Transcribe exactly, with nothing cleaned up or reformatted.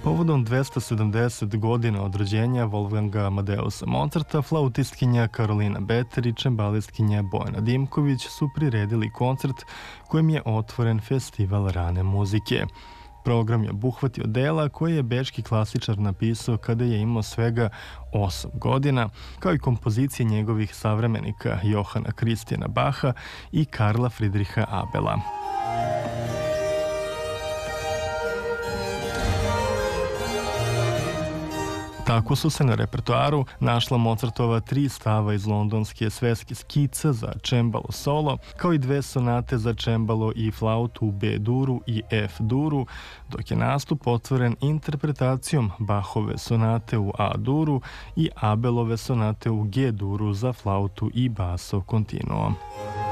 Povodom dvesta sedamdeset godina od rođenja Wolfganga Amadeusa Mozarta, flautistkinja Karolina Beter i čembalistkinja Bojana Dimković su priredili koncert kojim je otvoren festival rane muzike. Program je obuhvatio dela koje je bečki klasičar napisao kada je imao svega osam godina, kao i kompozicije njegovih savremenika Johana Kristijana Baha i Karla Fridriha Abela. Tako su se na repertoaru našla Mozartova tri stava iz londonske svetske skice za čembalo solo, kao i dve sonate za čembalo i flautu u B-duru i F-duru, dok je nastup otvoren interpretacijom Bachove sonate u A-duru i Abelove sonate u G-duru za flautu i basso continuo.